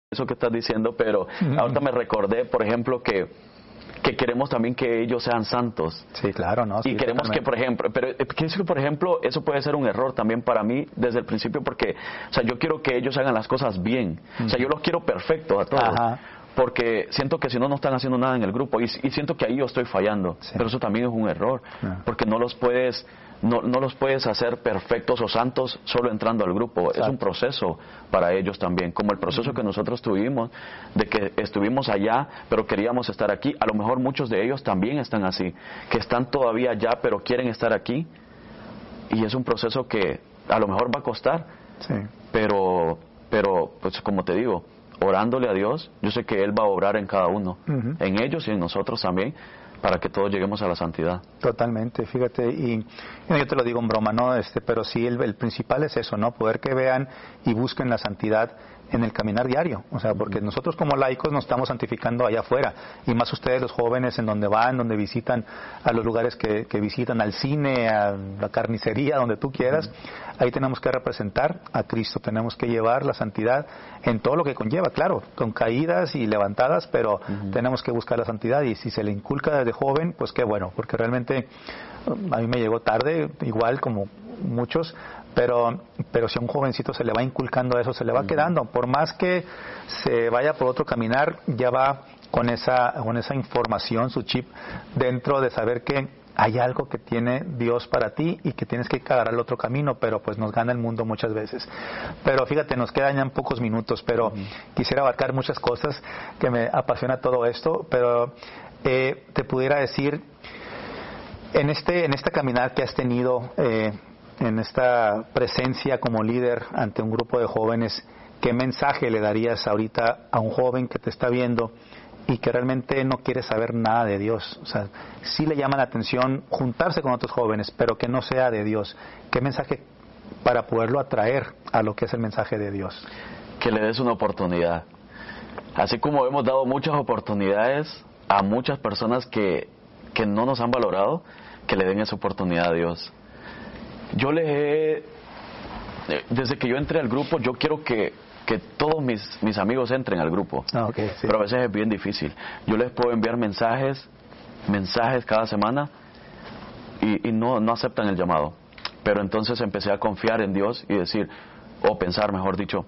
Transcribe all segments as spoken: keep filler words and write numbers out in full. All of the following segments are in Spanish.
eso que estás diciendo, pero uh-huh. ahorita me recordé, por ejemplo, que que queremos también que ellos sean santos. Sí, claro, ¿no? Sí, y queremos totalmente. que, por ejemplo, pero que, por ejemplo, eso puede ser un error también para mí desde el principio, porque, o sea, yo quiero que ellos hagan las cosas bien. Uh-huh. O sea, yo los quiero perfectos a todos. Ajá. Porque siento que si no, no están haciendo nada en el grupo. Y, y siento que ahí yo estoy fallando. Sí. Pero eso también es un error. Uh-huh. Porque no los puedes... No, no los puedes hacer perfectos o santos solo entrando al grupo. Exacto. Es un proceso para ellos también, como el proceso que nosotros tuvimos, de que estuvimos allá, pero queríamos estar aquí. A lo mejor muchos de ellos también están así, que están todavía allá, pero quieren estar aquí. Y es un proceso que a lo mejor va a costar, sí. pero, pero pues como te digo, orándole a Dios, yo sé que Él va a obrar en cada uno, uh-huh. en ellos y en nosotros también, para que todos lleguemos a la santidad. Totalmente, fíjate, y yo te lo digo en broma, ¿no? Este, pero sí, el, el principal es eso, ¿no? Poder que vean y busquen la santidad en el caminar diario, o sea, porque nosotros como laicos nos estamos santificando allá afuera, y más ustedes los jóvenes en donde van, donde visitan a los lugares que, que visitan, al cine, a la carnicería, donde tú quieras, ahí tenemos que representar a Cristo, tenemos que llevar la santidad en todo lo que conlleva, claro, con caídas y levantadas, pero uh-huh. tenemos que buscar la santidad, y si se le inculca desde joven, pues qué bueno, porque realmente a mí me llegó tarde, igual como muchos, pero pero si a un jovencito se le va inculcando eso, se le va uh-huh. quedando, por más que se vaya por otro caminar, ya va con esa con esa información, su chip dentro de saber que hay algo que tiene Dios para ti y que tienes que agarrar el otro camino, pero pues nos gana el mundo muchas veces. Pero fíjate, nos quedan ya pocos minutos, pero uh-huh. quisiera abarcar muchas cosas, que me apasiona todo esto, pero eh, te pudiera decir, en este en esta caminar que has tenido, eh, en esta presencia como líder ante un grupo de jóvenes, ¿qué mensaje le darías ahorita a un joven que te está viendo y que realmente no quiere saber nada de Dios? O sea, sí le llama la atención juntarse con otros jóvenes, pero que no sea de Dios. ¿Qué mensaje para poderlo atraer a lo que es el mensaje de Dios? Que le des una oportunidad. Así como hemos dado muchas oportunidades a muchas personas que, que no nos han valorado, que le den esa oportunidad a Dios. Yo les he, desde que yo entré al grupo, yo quiero que, que todos mis, mis amigos entren al grupo. Ah, okay, sí. Pero a veces es bien difícil. Yo les puedo enviar mensajes, mensajes cada semana y, y no, no aceptan el llamado. Pero entonces empecé a confiar en Dios y decir, o pensar, mejor dicho,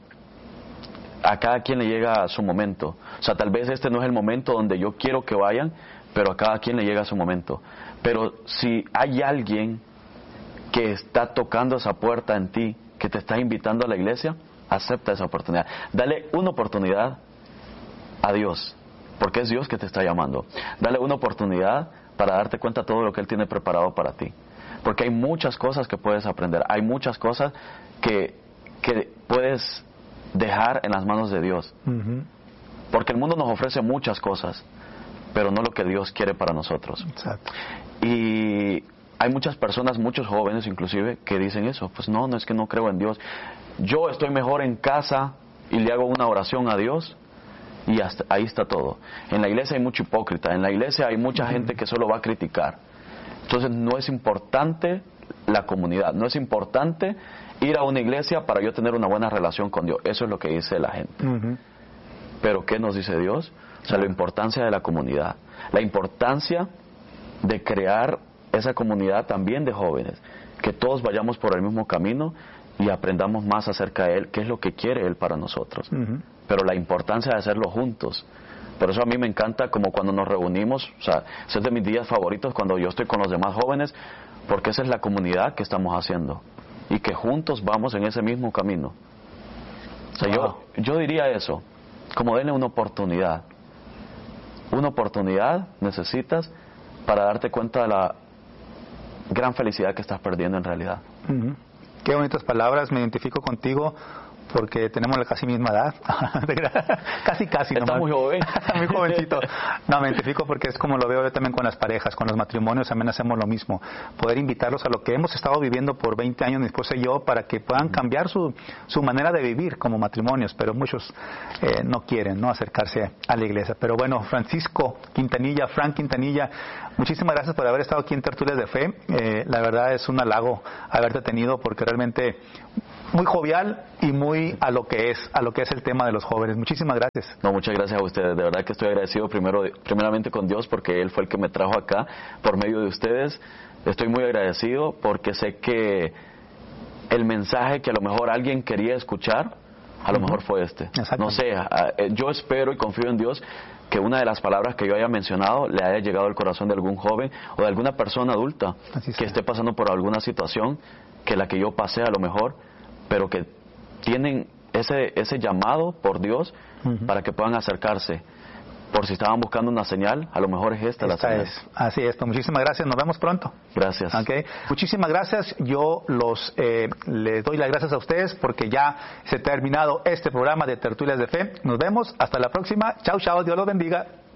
a cada quien le llega su momento. O sea, tal vez este no es el momento donde yo quiero que vayan, pero a cada quien le llega su momento. Pero si hay alguien que está tocando esa puerta en ti, que te está invitando a la iglesia, acepta esa oportunidad. Dale una oportunidad a Dios, porque es Dios que te está llamando. Dale una oportunidad para darte cuenta de todo lo que Él tiene preparado para ti. Porque hay muchas cosas que puedes aprender, hay muchas cosas que, que puedes dejar en las manos de Dios. Uh-huh. Porque el mundo nos ofrece muchas cosas, pero no lo que Dios quiere para nosotros. Exacto. Y hay muchas personas, muchos jóvenes inclusive, que dicen eso. Pues no, no es que no creo en Dios. Yo estoy mejor en casa y le hago una oración a Dios y hasta ahí está todo. En la iglesia hay mucho hipócrita, en la iglesia hay mucha gente que solo va a criticar. Entonces no es importante la comunidad, no es importante ir a una iglesia para yo tener una buena relación con Dios. Eso es lo que dice la gente. Uh-huh. Pero ¿qué nos dice Dios? O sea, la importancia de la comunidad, la importancia de crear esa comunidad también de jóvenes, que todos vayamos por el mismo camino y aprendamos más acerca de Él, qué es lo que quiere Él para nosotros. Uh-huh. Pero la importancia de hacerlo juntos. Por eso a mí me encanta como cuando nos reunimos, o sea, ese es de mis días favoritos cuando yo estoy con los demás jóvenes, porque esa es la comunidad que estamos haciendo y que juntos vamos en ese mismo camino. O sea, wow. yo, yo diría eso, como denle una oportunidad. Una oportunidad necesitas para darte cuenta de la gran felicidad que estás perdiendo en realidad. Uh-huh. Qué bonitas palabras, me identifico contigo porque tenemos la casi misma edad. casi, casi. Está muy joven. Muy jovencito. No, me identifico porque es como lo veo yo también con las parejas, con los matrimonios, también hacemos lo mismo. Poder invitarlos a lo que hemos estado viviendo por veinte años, mi esposa y yo, para que puedan cambiar su, su manera de vivir como matrimonios, pero muchos eh, no quieren, ¿no?, acercarse a la iglesia. Pero bueno, Francisco Quintanilla, Frank Quintanilla, muchísimas gracias por haber estado aquí en Tertulias de Fe. Eh, la verdad es un halago haberte tenido porque realmente muy jovial y muy a lo que es, a lo que es el tema de los jóvenes. Muchísimas gracias. No, muchas gracias a ustedes. De verdad que estoy agradecido primero, primeramente con Dios, porque Él fue el que me trajo acá por medio de ustedes. Estoy muy agradecido porque sé que el mensaje que a lo mejor alguien quería escuchar, a lo uh-huh. mejor fue este. No sé, yo espero y confío en Dios que una de las palabras que yo haya mencionado le haya llegado al corazón de algún joven o de alguna persona adulta Así que sea. esté pasando por alguna situación que la que yo pasé a lo mejor, pero que tienen ese ese llamado por Dios uh-huh. para que puedan acercarse. Por si estaban buscando una señal, a lo mejor es esta, esta la señal. Es. Así es. Muchísimas gracias. Nos vemos pronto. Gracias. Okay. Muchísimas gracias. Yo los eh, les doy las gracias a ustedes porque ya se ha terminado este programa de Tertulias de Fe. Nos vemos. Hasta la próxima. Chao, chao. Dios los bendiga.